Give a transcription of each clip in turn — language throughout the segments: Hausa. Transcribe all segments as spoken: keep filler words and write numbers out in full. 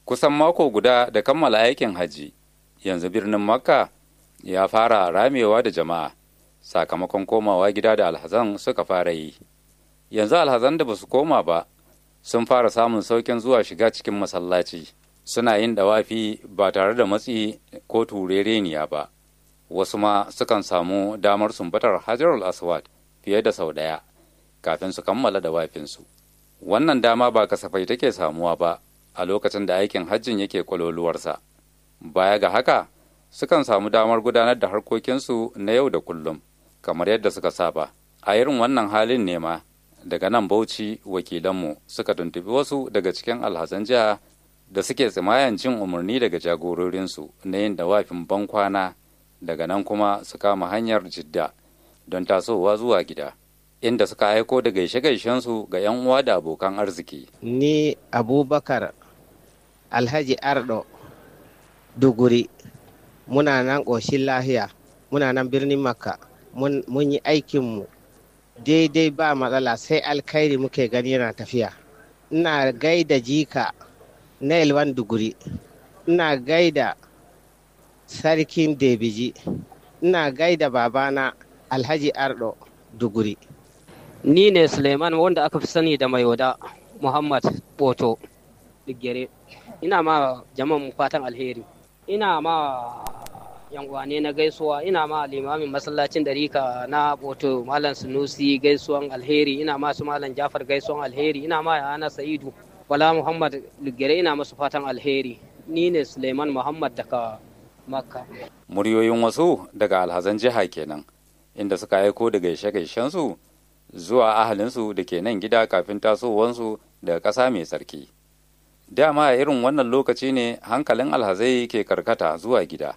Kusan mako guda da kammala aikin hajji, yanzu birnin Makka ya fara ramewa da jama'a sakamakon komawa gida da alhazan suka fara yi. Yanzu alhazan da ba su koma ba sun fara samun sauƙin zuwa shiga cikin masallaci, suna yin dawafi ba tare da matsi ko turereniya ba. Wasu ma sukan samu damar sumbatar Hajarul Aswad fiye da sau ɗaya kafin su kammala dawafinsu. Wannan dama ba kasafai take samuwa ba a lokacin da aikin hajjin yake kwaloluwarsa. Baya ga haka, sukan samu damar gudanar da harkokinsu na yau da kullum, kamar yadda suka saba. A irin wannan halin ne ma, daga nan Bauchi wakilanmu suka tuntubi wasu daga cikin alhazan jiha da suke tsimayan jin umarni daga jagororinsu na yin dawafin bankwana, daga nan kuma su kama hanyar Jidda don tasowa zuwa gida, inda suka aiko da gaishe-gaishensu ga 'yan uwa da abokan arziki. Ni Abubakar Alhaji Ardo Duguri, muna nan ƙoshin lahiya, muna nan birnin Makka, mun yi aikinmu daidai ba matsala, sai alkhairi muke gani yana tafiya. Ina gaida jika na Ilwan Duguri, ina gaida sarkin Debiji, ina gaida babana Alhaji Ardo Duguri. Ni ne Suleiman wanda aka fi sani da mai wada Muhammad Boto Digere. Ina ma jama'an fatan alheri. Ina ma yan'uwane na gaisuwa, ina ma limamin masallacin darika na Boto Malam Sunusi gaisuwan alheri, ina ma su Malam Jafar gaisuwan alheri, ina ma Yana Sa'idu Bala Muhammad Digere, ina masu fatan alheri. Ni ne Suleiman Muhammad daga Makka. Muryoyin wasu daga alhazan jiha kenan, inda suka aiko da gaishe-gaishensu zuwa ahalinsu da ke nan gida kafin tasowansu daga ƙasa mai tsarki. Dama a irin wannan lokaci ne hankalin alhazai ke karkata zuwa gida,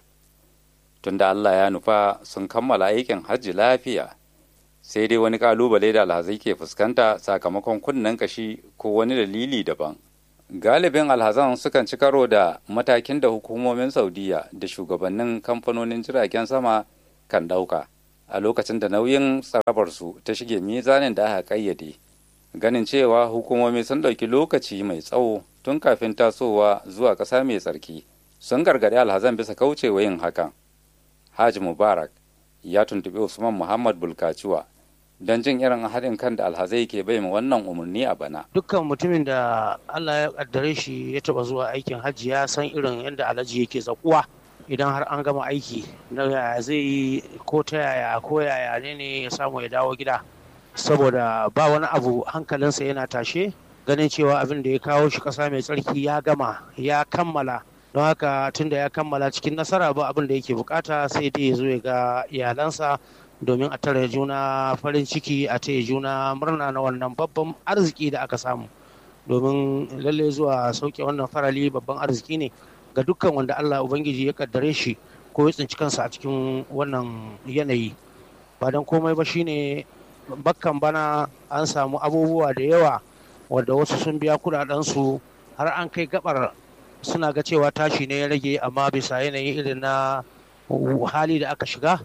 tunda Allah ya nufa sun kammala aikin hajji lafiya. Sai dai wani ƙalubale da alhazai ke fuskanta sakamakon kunnen kashi ko wani dalili daban. Galibin alhazan sukan ci karo da matakin da hukumomin Saudiya da shugabannin kamfanonin jiragen sama kan ɗauka a lokacin da nauyin tsarabarsu ta shige mizanin da aka ƙayyade, ganin cewa hukumomi sun ɗauki lokaci mai tsawo tun kafin tasowa zuwa ƙasa mai tsarki, sun gargaɗi alhazan bisa kaucewa yin hakan. Haji Mubarak ya tuntuɓi Usman Muhammad Bulkaciwa don jin irin haɗin kan da alhazai ke bai wannan umarni a bana. Dukkan mutumin da Allah ya kaddare shi ya taɓa zuwa aikin hajji ya san irin yadda alhaji yake zakuwa idan har an gama aiki na yaya zai yi ko ta yaya ko yaya ne ne ya samu ya dawo gida, saboda ba wani abu hankalinsa yana tashe ganin cewa abin da ya kawo shi ƙasa mai tsarki ya gama ya kammala. Don haka tunda ya kammala cikin nasara, ba abin da yake bukata sai dai ya zo ya ga iyalansa domin a tare juna farin ciki, a taya juna murna na wannan babban arziki da aka samu, domin lalle zuwa sauke wannan farali babban arziki ne ga dukkan wanda Allah Ubangiji ya kaddare shi ko ya tsinci kansa a cikin wannan yanayi. Ba don komai ba shine bakkan bana an samu abubuwa da yawa wadda wasu sun biya kudadensu har an kai gabar suna ga cewa tashi ne ya rage, amma bisa yanayin irin na hali da aka shiga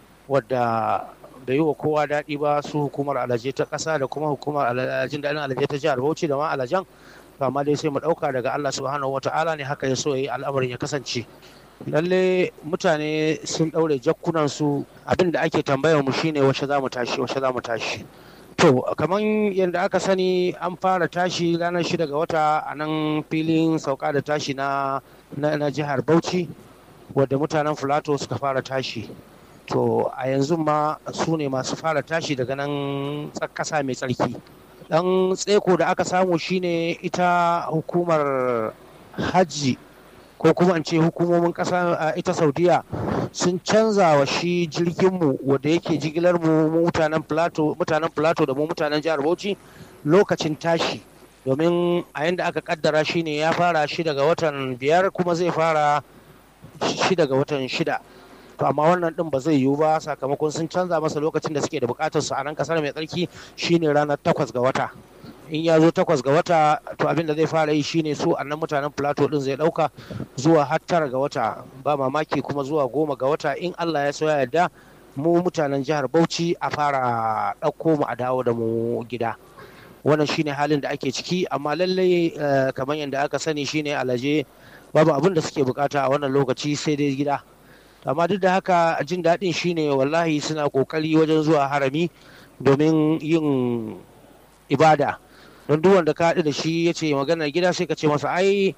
wadda bai yi wa kowa daɗi ba, su hukumar alaje ta ƙasa da kuma hukumar alajin daɗin alaje ta jihar Bauchi da ma alajan. Amma dai sai mu ɗauka daga Allah subhanahu wa ta'ala ne haka ya so ya yi al'amarin ya kasance. Lalle mutane sun ɗaure jakkunansu, abin da ake tambayar mu shine wace za mu tashi wace za mu tashi. To kamar yadda aka sani an fara tashi ranar shida ga wata a nan filin sauka da tashi na, na, na jihar Bauchi, wadda mutanen Filato suka fara tashi. To a yanzu ma su ne masu fara tashi daga nan ƙasa mai tsarki. Dan tseko da aka samu shine ita hukumar hajji ko kuma an ce hukumomin ƙasa ita Saudiya sun canza wa shi jirginmu wanda yake jigilar mu mutanen Plateau mutanen Plateau da mu mutanen jihar Bauchi lokacin tashi, domin a yanda aka kaddara shine ya fara shi daga watan biyar kuma zai fara shi daga watan shida. To amma wannan din ba zai yiwu ba sakamakon sun canza masa lokacin da suke da bukatar su a nan kasar mai tsarki shine ranar takwas ga wata. In ya zo takwas ga wata to abin da zai fara yi shine su annan mutanen Plateau din zai dauka zuwa har tara ga wata, ba mamaki kuma zuwa goma ga wata in Allah ya so ya yarda mu mutanen jihar Bauchi a fara dauko mu a dawo da mu gida. wannan shine halin da ake ciki. Amma lallai kamar yadda aka sani shine alaje babu abin da suke bukata a wannan lokaci sai dai gida. Amma duk da haka jin daɗin shine wallahi suna kokari wajen zuwa harami domin yin ibada, don duk wanda ka haɗu da shi ya ce maganar gida sai ka ce masa ai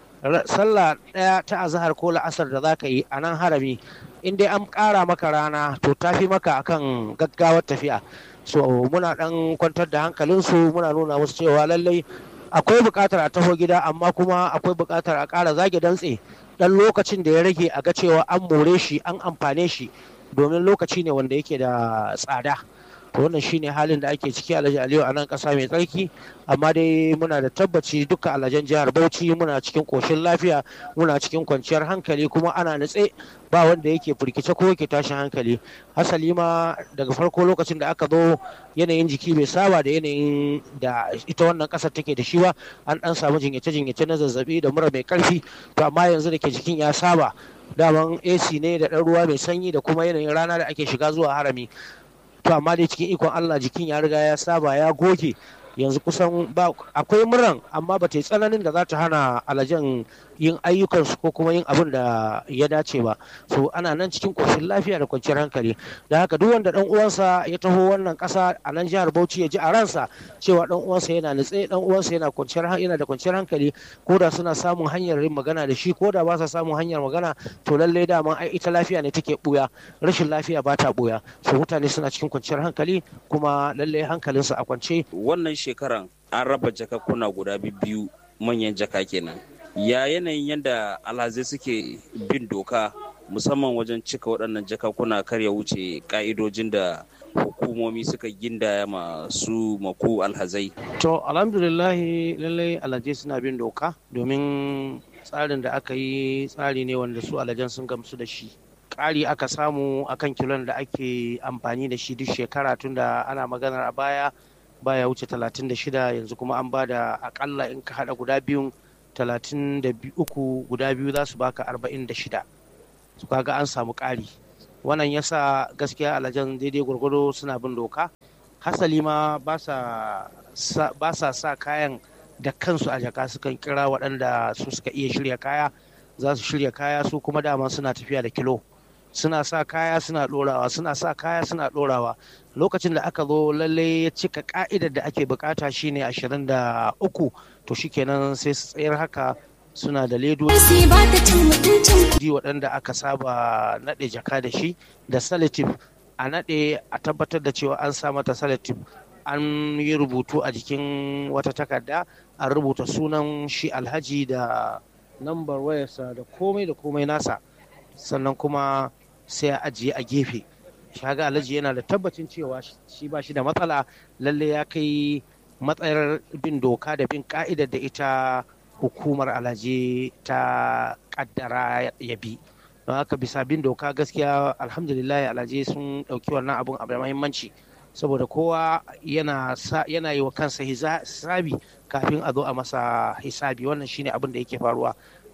sallah ɗaya ta azahar ko la'asar da za ka yi a nan harami in dai an ƙara maka rana to ta fi maka akan gaggawar tafiya. So muna ɗan kwantar da hankalinsu, muna nuna musu cewa lallai akwai buƙatar a taho gida, amma kuma akwai buƙatar a ƙara zage dantse ɗan lokacin da ya rage a ga cewa an more shi an amfane shi, domin lokaci ne wanda yake da tsada. Wannan shine halin da ake ciki Alhaji Aliyu a nan ƙasa mai tsarki. Amma dai muna da tabbaci duka alhajan jihar Bauchi muna cikin ƙoshin lafiya, muna cikin kwanciyar hankali, kuma ana nutse ba wanda yake firkice ko yake tashin hankali. Hasali ma daga farko lokacin da aka zo yanayin jiki bai saba da yanayin da ita wannan ƙasar take da shi ba, an ɗan samu jinyace-jinyace na zazzabi da mura mai ƙarfi, to amma yanzu da ke jikin ya saba, daman A C ne da ɗan ruwa mai sanyi da kuma yanayin rana da ake shiga zuwa harami. To amma dai cikin ikon Allah jikin ya riga ya saba ya goge, yanzu kusan ba akwai muran amma ba ta yi tsananin da za ta hana alajan yin ayyukansu ko kuma yin abin da ya dace ba. So ana nan cikin ƙoshin lafiya da kwanciyar hankali. Da haka duk wanda dan uwansa ya taho wannan ƙasa a nan jihar Bauchi ya ji a ransa cewa dan uwansa yana nutse, dan uwansa yana kwanciyar yana da kwanciyar hankali, ko da suna samun hanyar yin magana da shi, ko da ba sa samun hanyar magana, to lallai dama ai ita lafiya ne take buya, rashin lafiya ba ta buya. So mutane suna cikin kwanciyar hankali, kuma lallai hankalinsu a kwance. Wannan shekaran an raba jakakkuna guda biyu, manyan jaka kenan. Ya yanayin yadda alhazai suke bin doka musamman wajen cika waɗannan jakakkuna kar ya wuce ka'idojin da hukumomi suka gindaya masu maku alhazai? To alhamdulillahi lallai alhazai suna bin doka, domin tsarin da aka yi tsari ne wanda su alhajan sun gamsu da shi. Ƙari aka samu akan kilon da ake amfani da shi duk shekara, tunda ana maganar a baya baya wuce talatin da shida, yanzu kuma an ba da akalla in ka hada guda biyun talatin da uku, guda biyu za su baka arba'in da shida. Su kaga an samu ƙari. Wannan yasa gaskiya alajan daidai gwargwado suna bin doka. Hasali ma ba sa sa kayan da kansu a jaka, sukan kira waɗanda su suka iya shirya kaya, za su shirya kaya, su kuma dama suna tafiya da kilo. Suna sa kaya suna ɗorawa, suna sa kaya suna ɗorawa. Lokacin da aka zo lalle ya cika ka'idar da ake bukata shine ashirin da uku, to shikenan sai su tsayar haka, suna da ledo waɗanda aka saba naɗe jaka da shi da salatif, a naɗe a tabbatar da cewa an sa mata salatif, an yi rubutu a jikin wata takarda, an rubuta sunan shi alhaji da lambar wayarsa da komai da komai nasa, sannan kuma sai a ajiye a gefe. Shaga alhaji yana da tabbacin cewa shi ba shi da matsala, lalle ya kai matsayar bin doka da bin ka'idar da ita hukumar alhaji ta kaddara ya bi. Don haka bisa bin doka gaskiya alhamdulillah alhaji sun dauki wannan abun abu da muhimmanci, saboda kowa yana yana yi wa kansa hisabi kafin a zo a masa hisabi. Wannan shine abin da yake faruwa,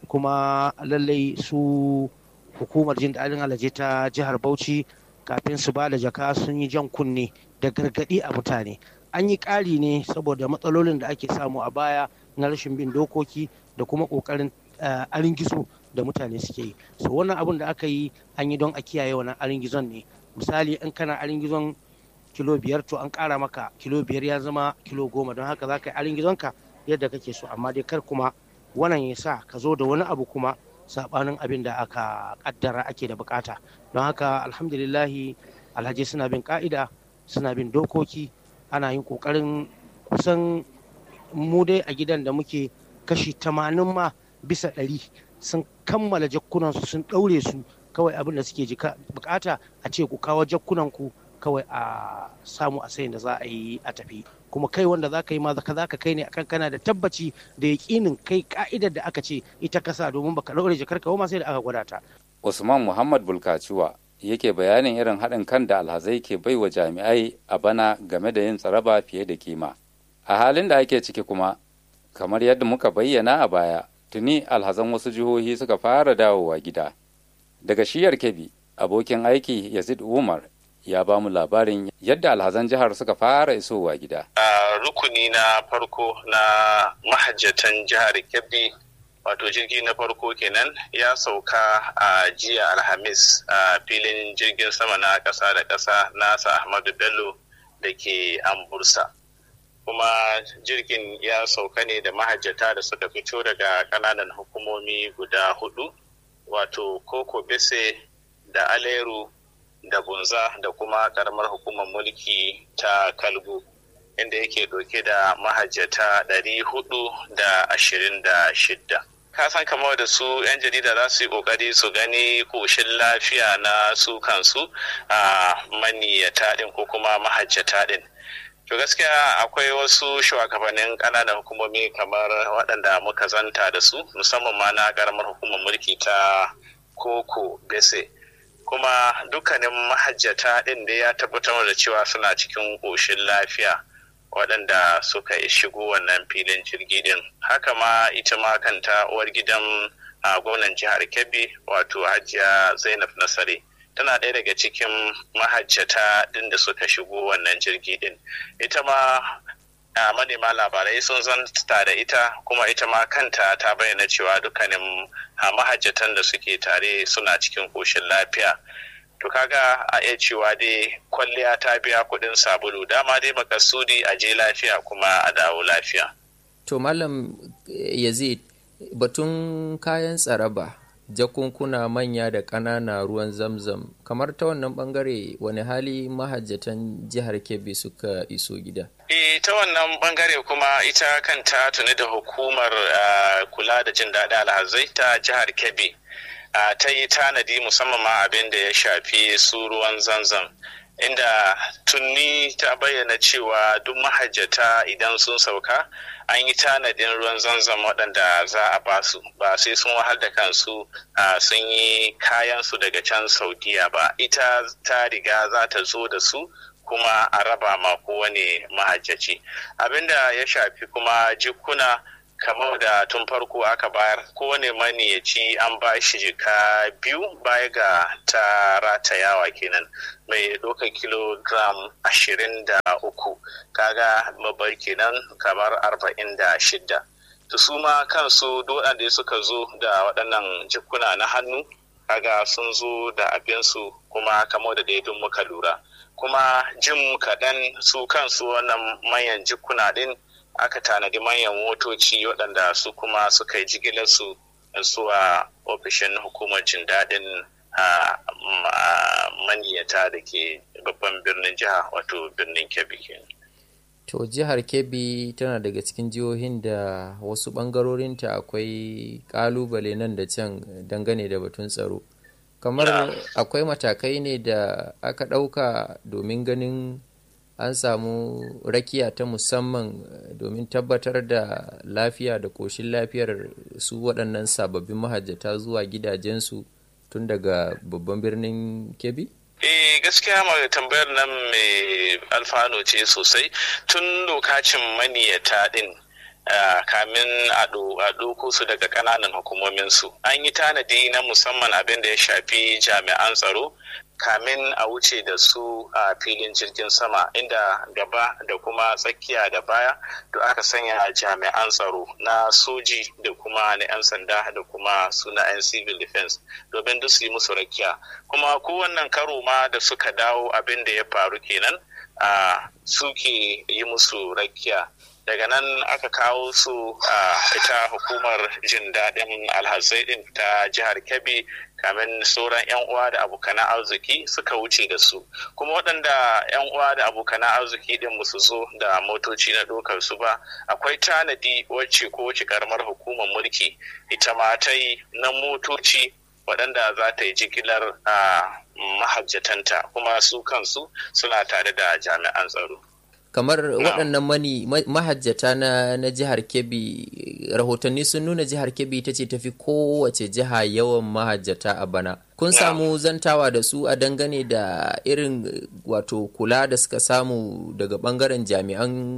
kuma lallai su hukumar jin daɗin alhaji ta jihar Bauchi kafin su ba da jaka sun yi jan kunne da gargaɗi a mutane. An yi ƙari ne saboda matsalolin da ake samu a baya na rashin bin dokoki da kuma ƙoƙarin arin gizo da mutane suke yi. So wannan abin da aka yi an yi don a kiyaye wannan arin gizon ne. Misali in kana arin gizon kilo biyar, to an ƙara maka kilo biyar ya zama kilo goma, don haka za ka yi arin gizonka yadda kake so, amma dai kar kuma wannan ya sa ka zo da wani abu kuma sabanin abin da aka kaddara ake da bukata. Don haka alhamdulillahi alhaji suna bin ka'ida, suna bin dokoki, ana yin kokarin, kusan mu dai a gidan da muke kashi tamanin ma bisa ɗari sun kammala jakkunansu sun ɗaure su, kawai abin da suke bukata a ce ku kawo jakkunanku kawai a samu a sayin da za a yi a tafi. Kuma kai wanda za ka yi ma za ka kai ne akan kana da tabbaci da yaƙinin kai ka'idar da aka ce ita kasa, domin baka ɗaure jakar ka ma sai da aka gwada ta. Usman Muhammad Bulkaciwa yake bayanin irin haɗin kan da alhazai ke bai wa jami'ai a bana game da yin tsaraba fiye da kima. A halin da ake ciki kuma, kamar yadda muka bayyana a baya, tuni alhazan wasu jihohi suka fara dawowa gida. Daga shiyar Kebbi, abokin aiki Yazid Umar ya ba mu labarin yadda alhazan jihar suka fara isowa gida. A rukuni na farko na mahajjatan jihar Kebbi, wato jirgi na farko kenan ya sauka a jiya Alhamis a filin jirgin sama na ƙasa da ƙasa nasa Ahmadu Bello da ke Ambursa. Kuma jirgin ya sauka ne da mahajjata da suka fito daga ƙananan hukumomi guda hudu, wato Koko Bese da Aleru da Bunza da kuma ƙaramar hukumar mulki ta Kalgo, inda yake ɗauke da mahajjata ɗari hudu da ashirin da shidda. Ka san kamar da su 'yan jarida za su yi ƙoƙari su gani ƙoshin lafiya na su kansu a maniyata ɗin ko kuma mahajjata ɗin. To gaskiya akwai wasu shugabannin ƙananan hukumomi kamar waɗanda muka zanta da su, musamman ma na ƙaramar hukumar mulki ta Koko Bese. Kuma dukkanin mahajjata ɗin da ya tabbatar da cewa suna cikin ƙoshin lafiya waɗanda suka shigo wannan filin jirgi ɗin. Haka ma ita ma kanta uwar gidan gwamnan jihar Kebbi, wato Hajiya Zainab Nasare, tana ɗaya daga cikin mahajjata ɗin da suka shigo wannan jirgi ɗin. Ita ma a manema labarai sun zanta da ita, kuma ita ma kanta ta bayyana cewa dukkanin mahajjatan da suke tare suna cikin ƙoshin lafiya. To kaga a iya cewa dai kwalliya ta biya kuɗin sabulu, dama dai makasudi a je lafiya kuma a dawo lafiya. To Malam Yazid, batun kayan tsaraba, jakunkuna manya da ƙanana, ruwan zamzam, kamar ta wannan bangare wani hali mahajjatan jihar Kebbi suka iso gida? E, ta wannan bangare kuma ita kanta tuni da hukumar uh, kula da jin daɗin alhazai ta jihar Kebbi uh, ta yi tanadi musamman ma abin da ya shafi su ruwan zanzam, inda tuni ta bayyana cewa duk mahajjata idan sun sauka an yi tanadin ruwan zanzam waɗanda za a ba su, ba sai sun wahal da kansu uh, sun yi kayansu daga can Saudiya ba. Ita ta riga za ta zo da su kuma a raba ma kowane mahajjaci. Abinda ya shafi kuma jikuna, kamar da tun farko aka bayar, kowane maniyaci an ba shi jika biyu baya ga ta ratayawa kenan mai ɗaukar kilogram ashirin da uku, kaga babbar kenan kamar arba'in da shidda. To su ma kansu waɗanda suka zo da waɗannan jikuna na hannu, kaga sun zo da abinsu kuma kamar da daidun muka lura. Kuma jin kaɗan su kansu wannan manyan jikuna ɗin aka tanadi manyan motoci waɗanda su kuma suka yi jigilarsu zuwa ofishin hukumar jin daɗin maniyata da ke babban birnin jiha, wato birnin Kebbi. To jihar Kebbi tana daga cikin jihohin da wasu ɓangarorinta akwai ƙalubale nan da can dangane da batun tsaro. Kamar akwai matakai ne da aka ɗauka domin ganin an samu rakiya ta musamman domin tabbatar da lafiya da ƙoshin lafiyar su waɗannan sababbin mahajjata zuwa gidajensu tun daga babban birnin Kebbi? Eh gaskiya ma tambayar nan mai alfano ce sosai. Tun lokacin maniyata ɗin Uh, kamin a ɗauko su daga ƙananan hukumominsu an yi tanadi na musamman abin da ya shafi jami'an tsaro kamin a wuce da su a uh, filin jirgin sama, inda gaba da kuma tsakiya da baya da aka sanya jami'an tsaro na soji da kuma na 'yan sanda da kuma suna 'yan civil defense domin duk su yi musu rakiya. Kuma kowannan karo ma da suka dawo abin da ya faru kenan uh, suke yi musu rakiya. Daga nan aka kawo su a ita hukumar jin daɗin alhazai ɗin ta jihar Kebbi kamin sauran 'yan uwa da abokanan arziki suka wuce da su. Kuma waɗanda 'yan uwa da abokanan arziki ɗin musu zo da motoci na ɗaukar su ba, akwai tanadi wacce ko wacce karamar hukumar mulki ita ma ta yi na motoci waɗanda za ta yi jigilar mahajjatanta, kuma su kansu suna tare da jami'an tsaro. Kamar waɗannan mani mahajjata na, na jihar Kebbi, rahotanni sun nuna jihar Kebbi ita ce tafi kowace jiha yawan mahajjata a bana. Kun samu zantawa da su a dangane da irin wato kula da suka samu daga ɓangaren jami'an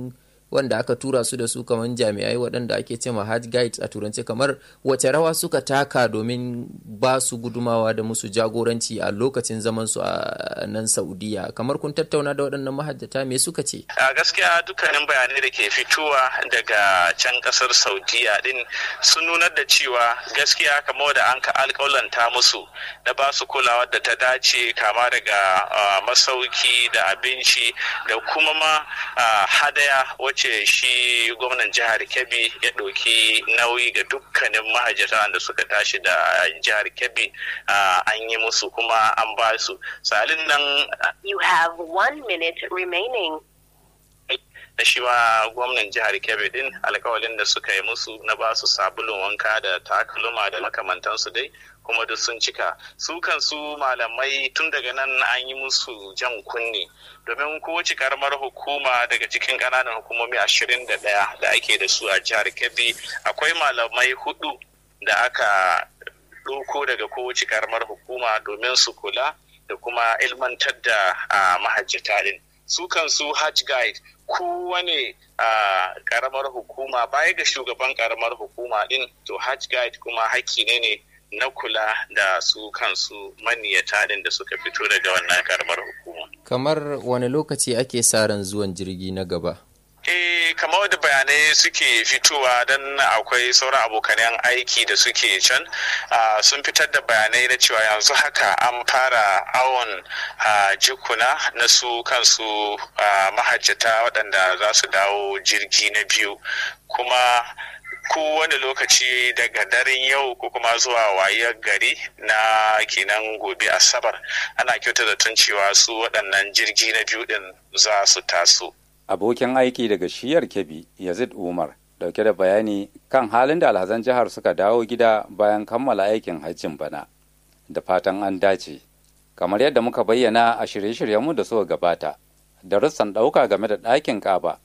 wanda aka tura su da su kamar jami'ai waɗanda ake cema hajj guides a turance, kamar wace rawa suka taka domin ba su gudumawa da musu jagoranci a lokacin zaman su a nan Saudiya? Kamar kun tattauna da waɗannan mahajjata, me suka ce? A gaskiya dukkanin bayanai da ke fitowa daga can kasar Saudiya din sun nunar da cewa gaskiya kamar da an ka alƙawlanta musu da ba su kulawa da ta dace, kama daga masauki da abinci da kuma ma hadaya wacce shi gwamnan jihar Kebbi ya ɗauki nauyi ga dukkanin mahajjata da suka tashi da jihar Kebbi, an yi musu kuma an ba su. Salin nan you have one minute remaining. Da shi ma gwamnan jihar Kebbi din alkawalin da suka yi musu na ba su sabulun wanka da takalma da makamantansu dai kuma duk sun cika. Su kansu malamai tun daga nan an yi musu jan kunne, domin kowace karamar hukuma daga cikin ƙananan hukumomi ashirin da ɗaya da ake da su a jihar Kebbi akwai malamai hudu da aka ɗauko daga kowace karamar hukuma domin su kula da kuma ilmantar da mahajjata din. Su kansu hajj guide kowane karamar hukuma baya ga shugaban karamar hukuma din, to hajj guide kuma hakki ne ne na kula da su kansu maniyata din da suka fito daga wannan karamar hukuma. Kamar wani lokaci ake sa ran zuwan jirgi na gaba? Eh, kamar wadda bayanai suke fitowa don akwai sauran abokanen aiki da suke can sun fitar da bayanai na cewa yanzu haka an fara awon jikuna na su kansu mahajjata waɗanda za su dawo jirgi na biyu, kuma kowane lokaci daga daren yau ko kuma zuwa wayar gari na kenan gobe asabar ana kyauta da tun cewa su waɗannan jirgi na biyu ɗin za su taso. Abokin aiki daga shiyar Kebbi Yazid Umar dauke da bayani kan halin da alhazan jihar suka dawo gida bayan kammala aikin hajjin bana, da fatan an dace. Kamar yadda muka bayyana a shirye-shiryenmu da suka gabata, darussan ɗauka game da ɗakin Ka'aba,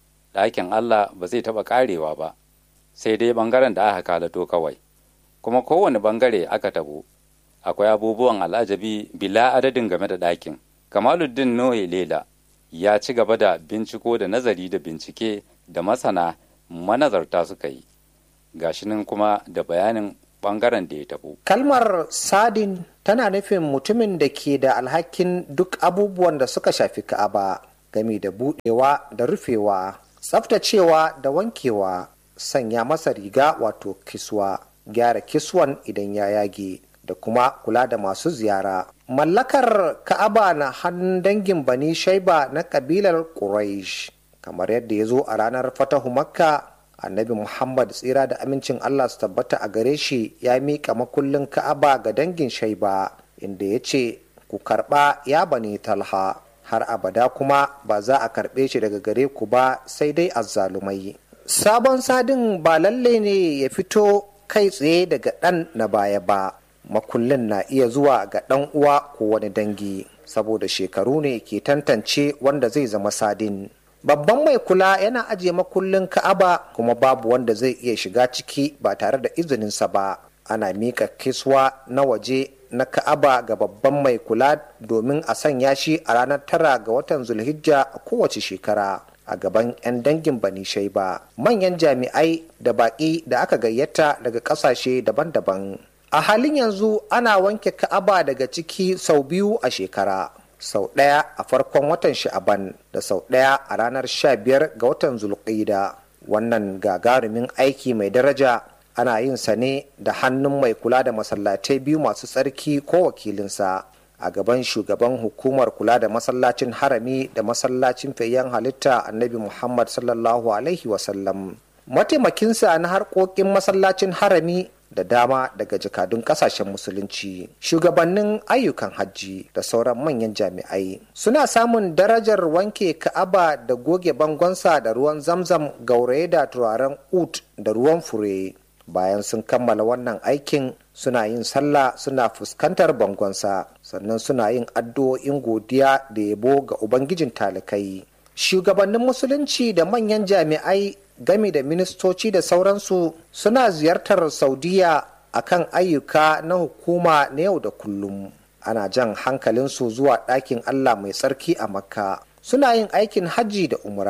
ɗakin Allah ba zai taɓa ƙarewa ba, sai dai ɓangaren da aka kalato kawai, kuma kowane ɓangare aka tabo akwai abubuwan al'ajabi bila adadin game da ɗakin. Kamaluddin Nohe Lela ya ci gaba da binciko da nazari da bincike da masana manazarta suka yi, gashi nan kuma da bayanin bangaren da ya tabo. Kalmar sadin tana nufin mutumin da ke da alhakin duk abubuwan da suka shafi Ka'aba, game da budewa da rufewa, tsaftacewa da wankewa, sanya masa riga wato kiswa, gyara kiswan idan ya yage, da kuma kula da masu ziyara. Mallakar Ka'aba na hannun dangin Bani Shaiba na kabilar Quraysh, kamar yadda ya zo a ranar Fatahu Makka. Annabi Muhammad tsira da amincin Allah su tabbata a gare shi ya miƙa makullin Ka'aba ga dangin Shaiba, inda ya ce, ku karɓa ya Bani Talha, har abada kuma ba za a karɓe shi daga gare ku ba sai dai azzalumai. Sabon sadin ba lalle ne ya fito kai tsaye daga ɗan na baya ba. Makullin na iya zuwa ga ɗan uwa ko wani dangi, saboda shekaru ne ke tantance wanda zai zama sadin. Babban mai kula yana ajiye makullin Ka'aba, kuma babu wanda zai iya shiga ciki ba tare da izininsa ba. Ana miƙa kiswa na waje na Ka'aba ga babban mai kula domin a sanya shi a ranar tara ga watan Zulhijja a kowace shekara a gaban 'yan dangin Bani Shaiba, manyan jami'ai da baƙi da aka gayyata daga ƙasashe daban-daban. A halin yanzu ana wanke Ka'aba daga ciki sau biyu a shekara, sau ɗaya a farkon watan Sha'aban da sau ɗaya a ranar sha biyar ga watan Zulqa'ida. Wannan gagarumin aiki mai daraja ana yin sa ne da hannun mai kula da masallatai biyu masu tsarki ko wakilinsa, a gaban shugaban hukumar kula da masallacin harami da masallacin fayyan halitta Annabi Muhammad sallallahu alaihi wasallam. Mataimakinsa na harkokin masallacin harami da dama daga jakadun kasashen musulunci, shugabannin ayyukan hajji da sauran manyan jami'ai suna samun darajar wanke Ka'aba da goge bangonsa da ruwan zamzam gauraye da turaren ut da ruwan fure. Bayan sun kammala wannan aikin suna yin sallah suna fuskantar bangonsa, sannan suna yin addu'o'in godiya da yabo ga ubangijin talikai. Shugabannin musulunci da manyan jami'ai game da ministoci da sauransu suna ziyartar Saudiya akan ayyuka na hukuma na yau da kullum. Ana jan hankalinsu zuwa ɗakin Allah mai tsarki a Makka. Suna yin aikin hajji da umra.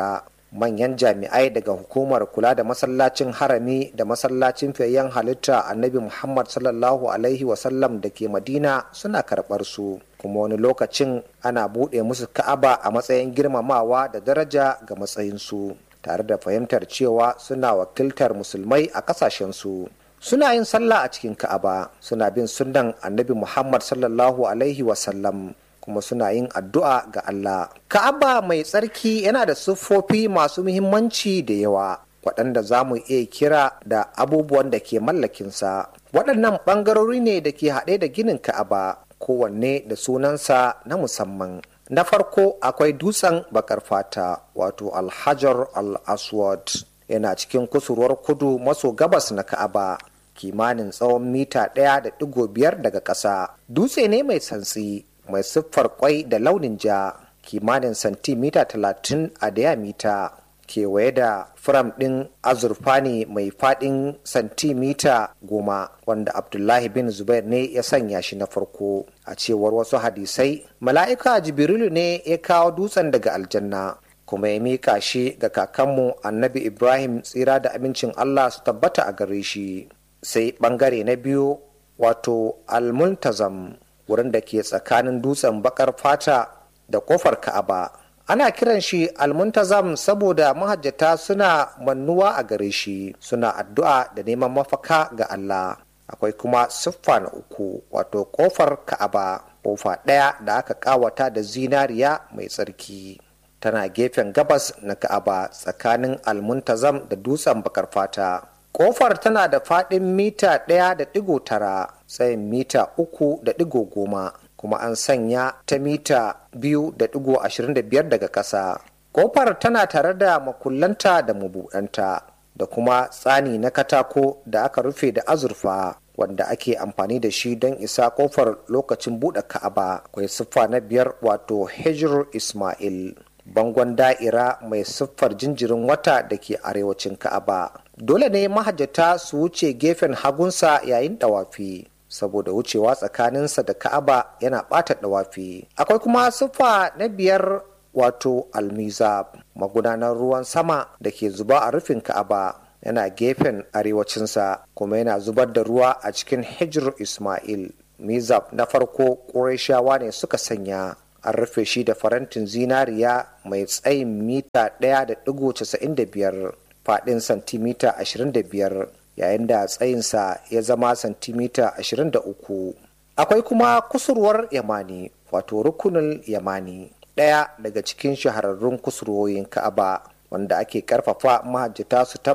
manyan jami'ai daga hukumar kula da masallacin harami da masallacin fiyayyen halitta annabi muhammad sallallahu alaihi wasallam da ke madina suna karɓar su, kuma wani lokacin ana buɗe musu ka'aba a matsayin girmamawa da daraja ga matsayinsu, tare da fahimtar cewa suna wakiltar musulmai a ƙasashensu. Suna yin sallah a cikin ka'aba, suna bin sunnan annabi muhammad sallallahu alaihi wasallam, kuma suna yin addu'a ga Allah. Ka'aba mai tsarki yana da siffofi masu muhimmanci da yawa, waɗanda za mu iya kira da abubuwan da ke mallakinsa. Waɗannan ɓangarori ne da ke haɗe da ginin Ka'aba, kowanne da sunansa na musamman. Na farko akwai dutsen bakar fata, wato Alhajar al-Aswad, yana cikin kusurwar kudu maso gabas na Ka'aba, kimanin tsawon mita ɗaya da ɗigo biyar daga ƙasa. Dutse ne mai santsi, mai siffar kwai da launin ja, kimanin santimita talatin a diamita, kewaye da firam ɗin azurfa ne mai faɗin santimita goma, wanda Abdullahi bin Zubair ne ya sanya shi na farko. A cewar wasu hadisai, mala'ika Jibrilu ne ya kawo dutsen daga aljanna, kuma ya mika shi ga kakanmu annabi Ibrahim, tsira da amincin Allah su tabbata a gare shi. Sai ɓangare na biyu, wato Al-Multazam, wurin da ke tsakanin dutsen bakar fata da kofar Ka'aba. Ana kiran shi Al-Muntazam saboda mahajjata suna mannuwa a gare shi, suna addu'a da neman mafaka ga Allah. Akwai kuma siffa na uku, wato kofar Ka'aba, kofa ɗaya da aka ƙawata da zinariya mai tsarki. Tana gefen gabas na Ka'aba, tsakanin Al-Muntazam da dutsen bakar fata. Kofar tana da faɗin mita ɗaya da ɗigo tara, tsayin mita uku da ɗigo goma, kuma an sanya ta mita biyu da ɗigo ashirin da biyar daga ƙasa. Kofar tana tare da makullanta da mabuɗanta, da kuma tsani na katako da aka rufe da azurfa, wanda ake amfani da shi don isa kofar lokacin buɗe Ka'aba. Akwai siffa na biyar, wato Hijr Ismail, bangon da'ira mai siffar jinjirin wata da ke arewacin Ka'aba. Dole ne mahajjata su wuce gefen hagunsa yayin ɗawafi, saboda wucewa tsakaninsa da Ka'aba yana ɓata ɗawafi. Akwai kuma siffa na biyar, wato Almizab, magudanar ruwan sama da ke zuba a rufin Ka'aba, yana gefen arewacinsa, kuma yana zubar da ruwa a cikin Hijr Ismail. Mizab na farko Qurayshawa ne suka sanya, an rufe shi da farantin zinariya mai tsayin mita ɗaya da ɗigo casa'in da biyar, faɗin santimita ashirin da biyar, yayin da tsayinsa ya zama santimita ashirin da uku. Akwai kuma kusurwar Yamani, wato rukunin Yamani, ɗaya daga cikin shahararrun kusurwoyin Ka'aba, wanda ake ƙarfafa mahajjata su